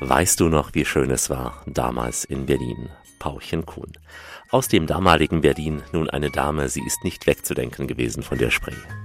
Weißt du noch, wie schön es war, damals in Berlin? Pauchen Kuhn. Aus dem damaligen Berlin nun eine Dame, sie ist nicht wegzudenken gewesen von der Spree.